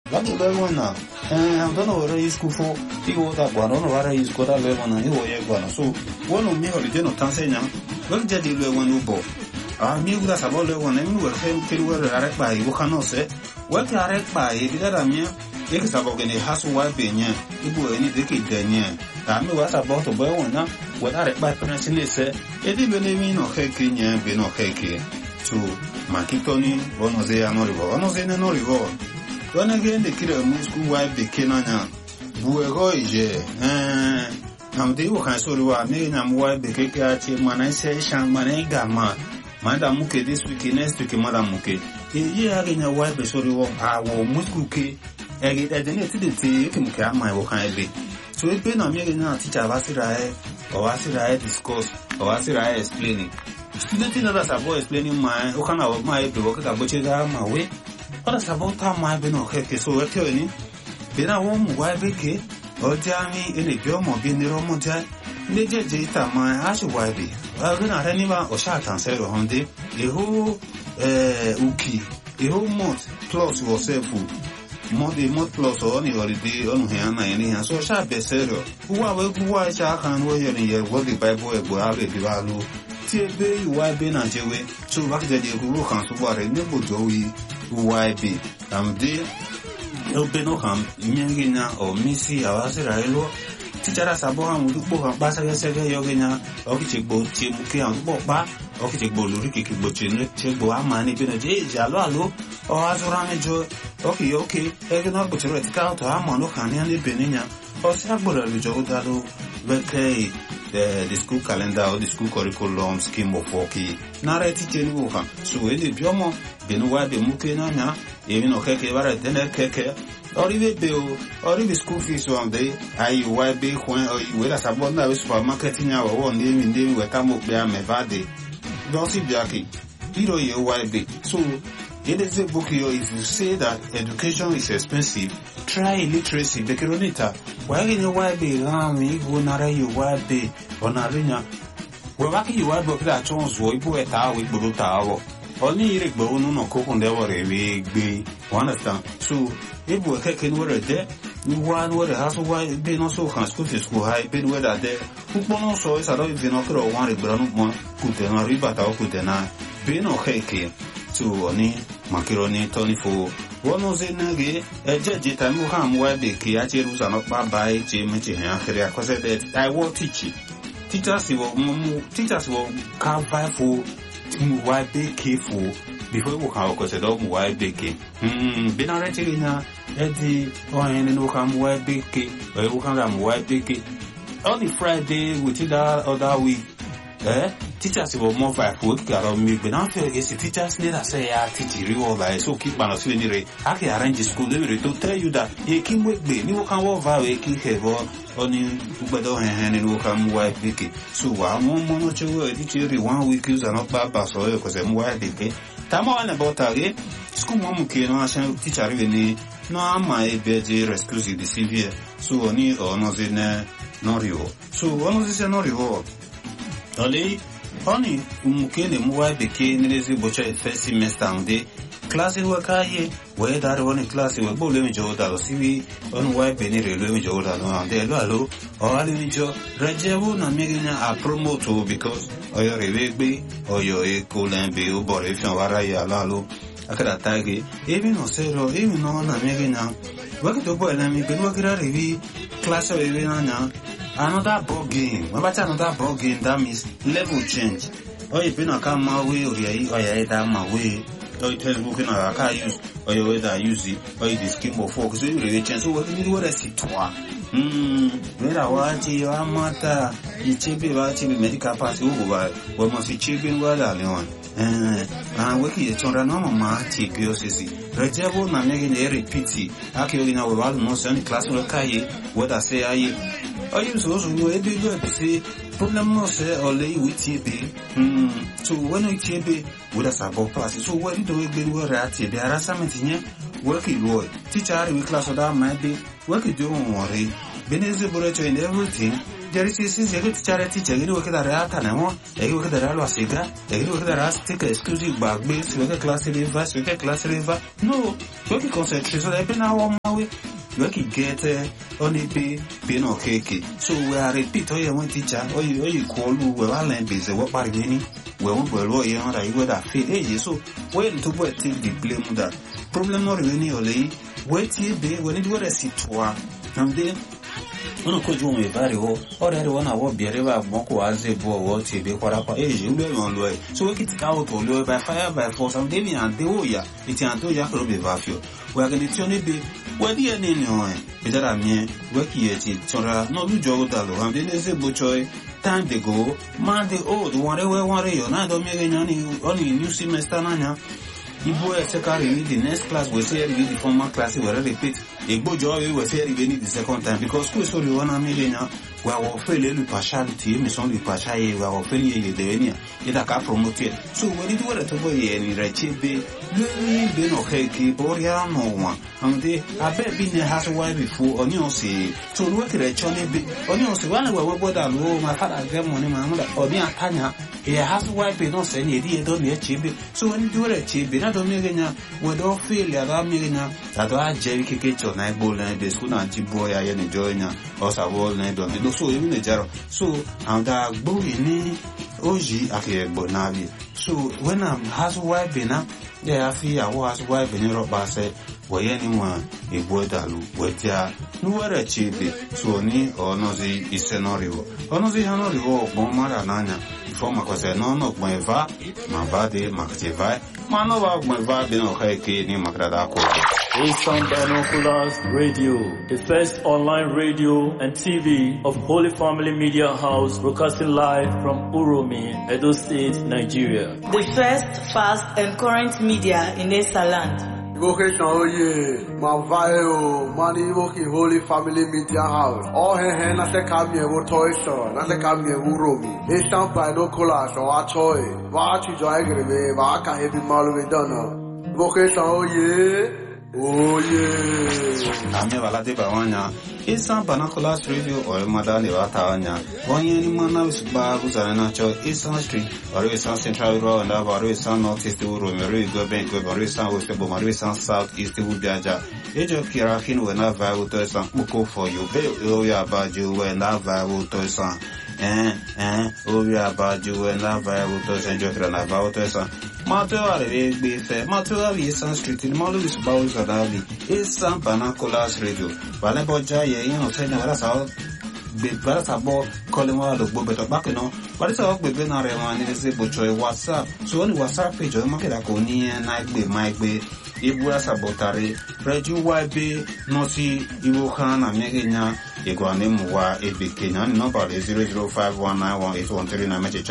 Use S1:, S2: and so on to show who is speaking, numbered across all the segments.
S1: What do they want now? I don't know what I school for. People that one on what I school that level and you were so one of me or the general Tanzania. When did you learn one book? I knew that's about the one and will help till we're direct by you cannot say. What direct by it that I mean, it's about any hassle wife in here. It will any decade then, yeah. I know what's about a boy one now. What I by pronouncing say, it didn't mean no haking, yeah, be no haking. To Makitoni, one of the Anorivo, one of the Anorivo. When again the kid of school wife became an Buegoije, I'm the work I saw you are making a wife the cake, man. I say, Shammanega, Madame Muke this week, next week, Madame Muke. A year in a wife, so you are Muskuke, I get identity, you can care my work I be. So it's been a million teacher of Asirae or Asirae discourse or Asirae explaining. Student others are boy explaining my Okana of my work at Butcher my way. What is about time I've been okay, so we're telling you. Then I won't wipe a kid or Jammy in a drum or being the Romoja. Major Jita, my ash wifey. Well, then I remember or shot and said on the whole Uki, the whole month plus was safe food. Mod plus or only holiday on Hana and so sharp be said, who are well, who are shark and warrior in your worthy Bible, will have a divalu. TB, you wipe in a Jewy, so back the Guru can support a new Joey. YB. There, Obenoham, Mingina or Missy Avasirailo, Teacher Saboham would book a Basaka Yogina, Okichbo, Chimuki and Boba, Okichbo, Luriki, Bochin, Chebo, Amani, Benaje, Jalo, or Azuramijo, okay, Eganor Butcher, Count, Amano, Hanian, Benina, or Sabura, Jodalo, Vekay. The school calendar or the school curriculum scheme of Foki. Narrate Teluha. So any Biomo, Benua de Mukenana, even Okeke, then Keke, or even bill, or even school fees one day, I be when or you will as a bond for marketing our own name in the Wetamu Bear Mevade. Dossi Jackie, Hero YB. So it is a book here. If you say that education is expensive, try literacy, the Kironita. Why in your YB, Lami, Gunara, you YB, Bonarina? Well, lucky you are book that Jones, Woibu at our with Bruta. Only Eric Bono, no cook on the way, understand? So, if we're taking where there, you want where the house of why been also can school high, been where that there. Who also is a lot of binocular or one brown one, could not rebut or could deny. Been okay. To Oni, Macaroni, Tony for one was in a gay, a judge, Tamuham, where the Kiachirus are not by Jim, because that I will teach you. Teachers will come by for why be careful before we have got a dog why be key. Been already in a Eddie or any no come why be key, or you can why be key. Only Friday, which is that other week. Teachers will more five work around me, but after the teachers need to say, I teach you all by so keep on a swimming. I can arrange the school to tell you that you can work me, you can walk away, keep have only Ubado and will come white Vicky. So I'm one to teach 1 week use and not bad pass oil because I'm white Vicky. Tamo and about again, school mom can teacher really no my bed rescue the severe, so only or nothing Norio. So one of this Norio. Only Mukene Mua became Lazy Butcher first semester on the classes were Kaye, where that one class were Bolemi Joda or CV on why Benny Lemi Joda on the Lalo or Alimijo, Rajavu Namigina are promoted because or your Rebbe or your Eco and Bill or if you are Lalo, Akatagi, even Osero, even on Namigina. Work to boy and me, but work at a review class of Evinana. Another ball game. What about another ball game? That means level change. Or if you not come my way, or you down my way, or you tell me I can't use, or you whether use it, or you scheme of focus, you really change. So what do you do? What I see? Where I watch your matter, you check about medical party over. What must you check in what I learn? And working your children, no mamma, take your sissy. Rejabo, na making a repeat. Akio in our almost any class will carry what I say. I use also you every word to say, problem no say or lay with TB. So when we TB, with us about passes, so what do we do where at TB? There are some in working Lord. Teacher, we class of that might be working doing worry. Benezi Boreto in everything. is a good charity, a little bit of Rata, a little bit of Rasiga, a little bit of Rastic, exclusive bag base, with a class river, with a class river. No, you can concentrate on every now on my way. You can get only being okay. So we are repeat, or you want teacher, or you call who will learn busy, what bargaining, we won't lawyer, and I would have feel so when to take the blame that problem or any only wait ye be when it were a situa and then uno could me very well or everyone I will be a river moko as a boy what he be what up age you on way so we get out or low by fire by force and Davy and the Oya it's Antoya Robi Vafio we are going to turn it be where the end in your way better than me work yet Tora no do job that and then there's a butcher time they go man the old one ray or not only new semester nanya. Ibo secretary the next class we say the former class we repeat. Igbo joy we say the second time because school so the one million we are failing partiality, me son the partiality we are failing the enia. It a car promoted. So when it were to be any rechieve be no cake or ya no one. And they I bet been a house while before on your say. So look at a chonny be on your say one we were that low my father get money my mother or me and Tanya. He has wife not say any idea don't be a chip. So when you do a chip, not only we don't feel that million that I Jerry Kitch or night bowl and the school and boy I enjoy or a wall night on it. So even a jar. So I'm that boy in Oji Aki Bonavi. So when I'm has wife been yeah, I feel I was wife in Europe. I said, where anyone a boy that with ya no other chip. So ni or no the is scenario. Or no the Hanorio, Bomara Nana. Forma cose non ho come va, ma vade, ma che vai, ma non va come va, bene che ni makrada ko.
S2: Eastern Binoculars Radio, the first online radio and TV of Holy Family Media House, broadcasting live from Uromi, Edo State, Nigeria.
S3: The first, fast and current media in Easterland.
S4: Vocation oye, Mavayo, Mani Woki Holy Family Media House. All hen na se kamye wo toy store, na se kamye Uromi. Eastern Binoculars or Atoy, Vachi Joygrebe, Vaka Heavy Malu Donna. Vocation oye. Oh yeah.
S1: Ame balade bawanya. Eastern Binoculars Radio or Madani Watanya. One year in Manaus Bar was an natural Eastern Street or Eastern Central Road and Eastern Northeast Urumeri, Gobank, Eastern West Eastern South East Ubiaja. Age of Kirakin when I vow to some Muko for you. Very about you when I vow to some. About you when I vow to St. Jeffrey and I vow to some. Matua Befe, Matua Eastern Street in Molus Bowls of Davi, Eastern Binoculars Radio. Valeboja, you know, saying that's how Better about calling one of Bob Bacano, but it's all within our one is able to WhatsApp. So on WhatsApp page of Makakoni and Nightly might be. Ibu Sabotare, Reju YB, Nosi, Ibuhan, and Megina, Iguanim Wa, Ebikina, number 0051918139, message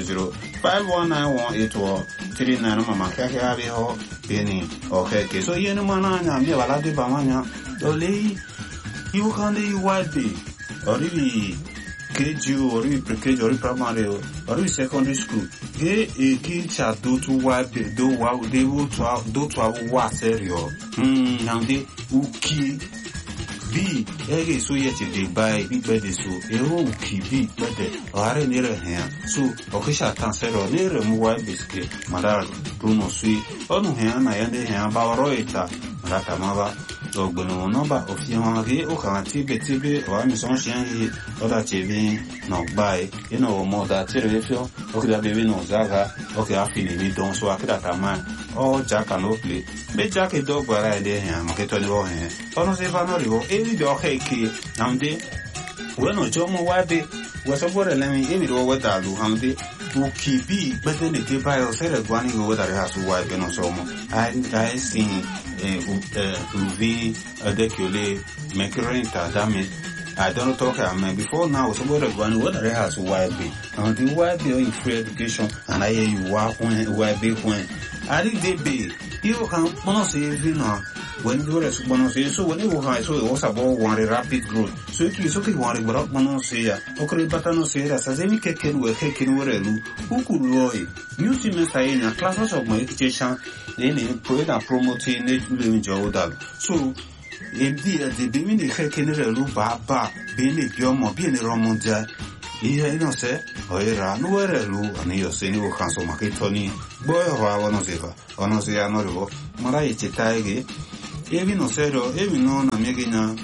S1: 0051918139, Mama Kakaviho, Penny, okay. So Yenumana, Yavaladi Bamanya, Doli, you can the YB, or really. KG or pre-KG or primary or secondary school. Get a kid shall do to wipe do wow they will do to our waterio. Now they uki B egg so yet they buy big bed so a uki B bed or are near here. So official transfer or near a mobile biscuit, Madar Bruno Sweet, on him I end here about Roita, Ratamava. Ogbono number of Yamagi, Okatibe, or Amazon Shangi, or that TV, no buy, you know, more that television, okay, baby no Zaga, okay, I feel me don't so I could at a man, or Jack and Oakley. Make Jack a dog where I dare him, get on the road here. Honestly, Vanorigo, every dog key, and they, when no Jomo Wabi was a word and let me every over that, Luhamdi. Ukibi, but then the buy or sell a guaning over that has to wipe and so I sing Uvi, a decule, Macarenta, damage. I don't talk before now, so what a one, what I has to wipe be. And the wipe in free education, and I hear you walk when, big when. I did they be. You can say, you know. When you were so when you were so it was about one rapid growth. So it's okay one without Monosia, okay, but I know say that as any keken were taken were who could loy. New semester in classes of my education, then in promoting living Jordan. So the Bimini Hekin Baba, Bini Biomo, Bini Romonja, Ihe no se, Oera, Nuerelu, and you say you cancel Makitoni, Boy of Onoziva, Onozia Norivo, Marai Chitaigi, Evi no Sero, Evi non a Megina,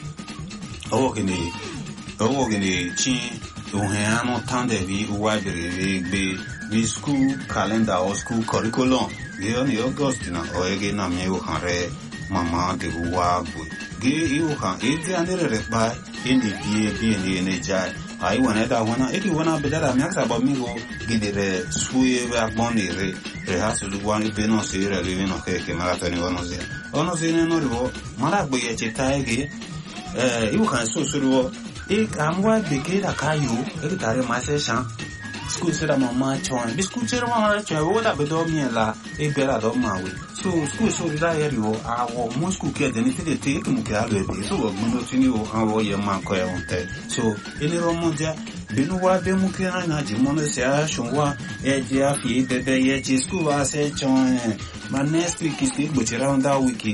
S1: Ogini, Chin, Uheano Tandevi, Wibri, be school calendar or school curriculum, Gioni Augustina, or again a Meu Hare, Mamma de Wabu. Gay you can eat the under by in the BNJ. I wanted that one, 81 better max about me go get the sweet money, has to do one Benos here, living on Cake, Marathon, Onosia. Onosia, no, Maraboy, Chitaigi, you can so sure. I'm white became a caillou, a carry my session. School said I'm on my choice. The school said I'm on my what up with Domiela, a better dog maui. So school so did I you our most school kids and if they take Mukabe, so Monotinu, how your man coy on that. So in the Romonja, Benoit de Mukana, Jimonasia, Shonwa, Edia, Bebe, Yeti, school, I said, John. My next week is good, but around that wiki,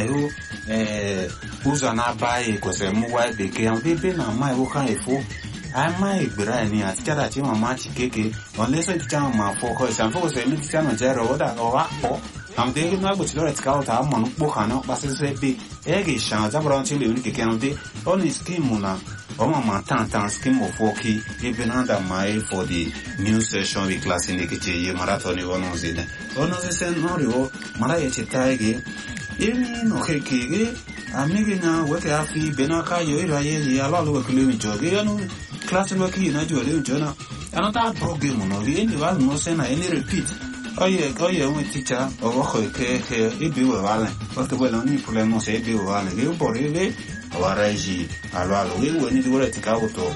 S1: who's an abai, because I'm white, they can't be been on my work. I might be right near Skarachi or Machi Keke, unless I jam my focus and focus a little channel Jero or Apple. I'm taking my butcher at Scout, I'm on Bocano, but it's a big eggy chance around Chile, County, only scheme Muna, or my tantan scheme of Woki, even under my for the new session with class in the kitchen, Marathon, Onozine. Onozine, Norio, Marai Chitaigi, even okay, I'm making now what I feel, Benaka, Yoira, a lot of living jog. Class work in a jewel journal. Another program of the end was no send any repeat. Oh, yeah, teacher or it be well, but the well only problem was a bill while you borrowed or Raji, a rather when it were at Kauto.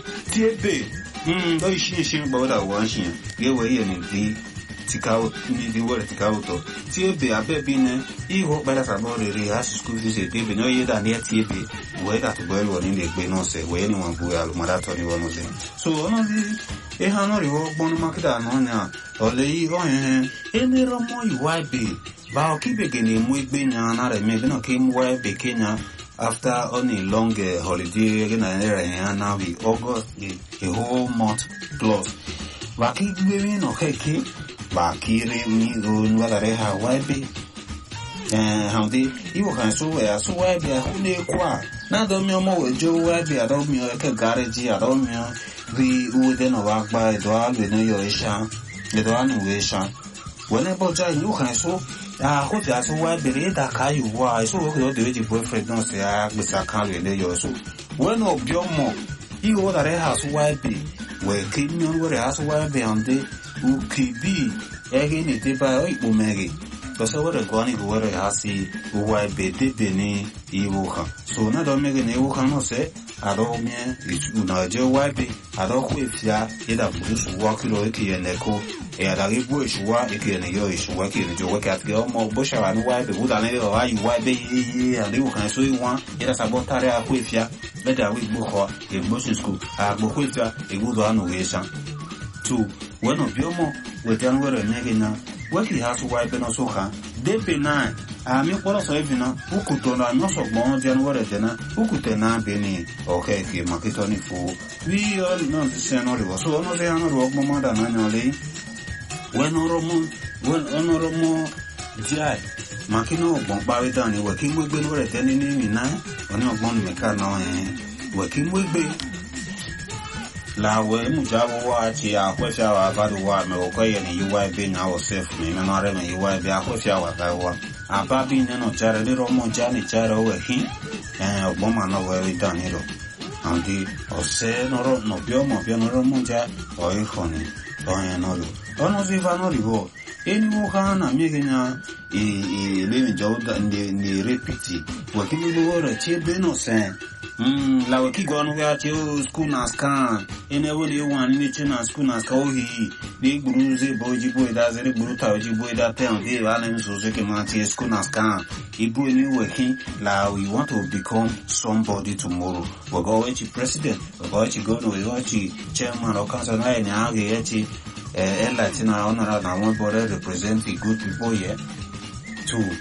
S1: TB, though she about one shin, give away and the Tikao, the word Tikauto. TB, a baby, he hope better about the rehearsal school visit, even no year than yet TB, where that well in the Benose, where anyone who will marathon one of them. So, one of these, a Hanori or Bonamakda, or the Evan, any Romo, you white be, but keep again with Benya, and maybe not came white be Kenya after only long holiday again, and now we August, a whole month close. But keep living or Heki. Bakiri me on what I have white be. How they you can so white be a whole qua. Now don't me more Joe white be a dog me like a garage, I don't know. We wouldn't walk by the dog with no Yoishan, the one Yoishan. Whenever you can so, I hope that's why the radar car you were so okay the boyfriend don't say I was a car in the Yosu. When of your more, you order a house white be. Where keep me on where I ask white be on the Ukibi, again it by Umegi. Because over the Guani where I see white be Beni, Iwoka. So not don't make an Iwoka no say, I don't mean it's Unajo white be, I don't whip ya, either Bruce walking or Iki and Echo, and I give Bush what Iki and Yoish working and you work at the Omo Bush and white be good and why you white be, and you can so you want, it is about Taria with ya, better with Buko, a Bush school, I go with ya, a good one. 2. When of your more, with January Negina, what he has white and also can, they be 9. I mean, what also even who could turn on not so born January dinner, who could turn on Benny, okay, Makitoni fool. We all know the scenario, so no, they are not work more than annually. When Oromo, Jai, Makino, Bombardani, working with Ben or attending in 9, on your bond mechano, working with be. La we mujabu wachi ya kwefya wa vadu wa mewokoye ni UYB na osefu ni memare me UYB ya kwefya wa dawa ababi neno jare di romo jani jare owe hi oboma no we daniro andi ose noro no biomo romo ja oihoni oye nolo ono ziva no libo eni wokana miegenya living joda ni repiti wakimi wora chebe no sen la waki gonu ga che school naskan ene woni wan ni chena school naskan hi ni guruze boji boy da zere guru taji boy da te on dey wala so so ke man che school naskan ibu ni working la we want to become somebody tomorrow we go to president we go to governor we go to chairman or council na ni age echi Latina honor na one board represent the good people here. 2.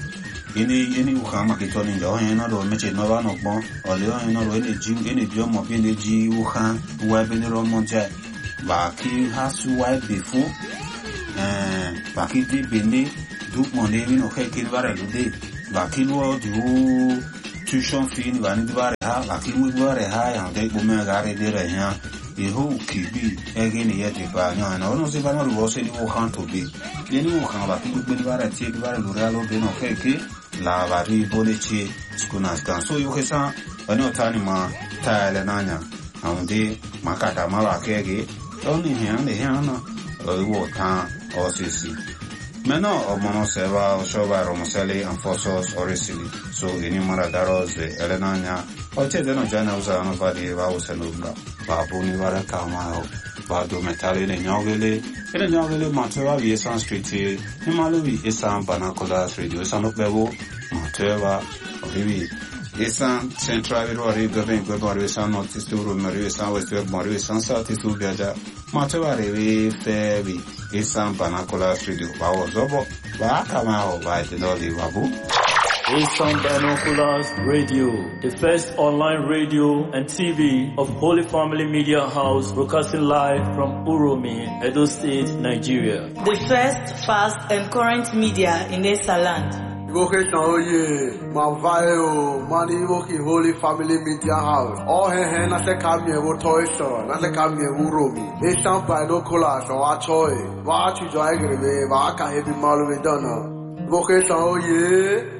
S1: any Ukama Kitoni, or Meche Nova no bon, or Leon or any Jew, any Jom of any G Wuhan, weapon Romonja, Baki has to wipe before, Baki Bindi, Duke Monevin or Hekin Varalude, Baki World, who tuition fee, Vanidvar, Baki Mugare High, and take Bumagare de Yehu Kibi, again yet if I know, and almost if I know was any Wuhan to be. Any Wuhan, Baki Bugara, take Varalo, Ben of Heke. La vari bolici skunaskan so yu kesa ano tani ma tale nanya aundi makata mala kege oni hiana wo ta osisi meno omono seva oshoba romoseli anfosos orisili so ini mara daros de elenanya oche de no jana usa no vadi va usenunga va buni vara kama va do metale ne nyogele ele nyogele matwa vi esan street ni maluvi esan banakola radio esan okbewo matwa obibi esan central ro government go esan notice ro mari esan west mari esan south to biaja matwa re febi esan banakola radio va ozobo va kama o va de no li babu
S2: Esan Binoculars Radio, the first online radio and TV of Holy Family Media House, broadcasting live from Uromi, Edo State, Nigeria.
S3: The first, fast, and current media in Esa land.
S4: Holy Family Media House. All hen na se kamye wo toiso, na se kamye Uromi. Esan Binoculars or Achoy. Wa chu joy grebe, wa ka hebi malu dona. Vocation